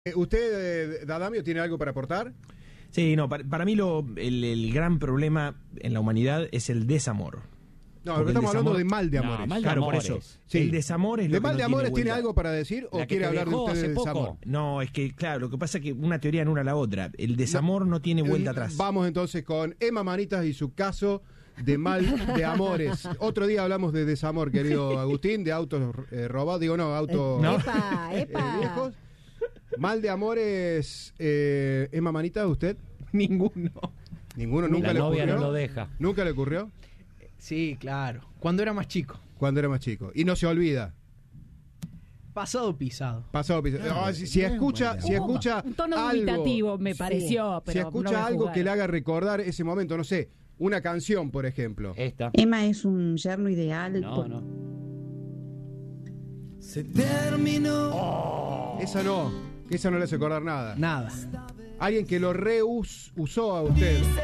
¿Usted, Dadamio, tiene algo para aportar? Sí, no, para mí el gran problema en la humanidad es el desamor. No, pero estamos hablando de mal de amores. mal de Claro, amores. por eso. Sí. El desamor es lo ¿De que mal no de amores tiene vuelta. algo para decir o La que quiere te hablar de dejó usted de hace poco. desamor? No, es que, claro, lo que pasa es que una teoría anula la otra. El desamor no tiene vuelta atrás. Vamos entonces con Emma Manitas y su caso de mal de amores. Otro día hablamos de desamor, querido Agustín, de autos robados. Digo, no, autos No. Epa. viejos. Mal de amores, Emma Manitas, ¿usted? Ninguno. Ninguno, nunca La le novia ocurrió. no lo deja. ¿Nunca le ocurrió? Sí, claro. Cuando era más chico. Cuando era más chico. Y no se olvida. Pasado pisado. Pasado piso. Si escucha Un tono algo, dubitativo me pareció, pero si no escucha voy a algo jugar. que le haga recordar ese momento, no sé, una canción, por ejemplo. Esta. Emma es un yerno ideal. No, no. Esa no le hace acordar nada. Nada. Alguien que lo usó a usted.